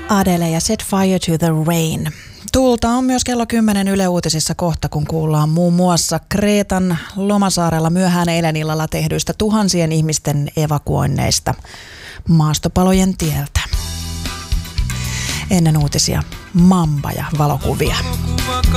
Adele ja Set Fire to the Rain. Tuulta on myös kello 10 Yle Uutisissa kohta, kun kuullaan muun muassa Kreetan lomasaarella myöhään eilen illalla tehdyistä tuhansien ihmisten evakuoinneista maastopalojen tieltä. Ennen uutisia Mamba ja valokuvia.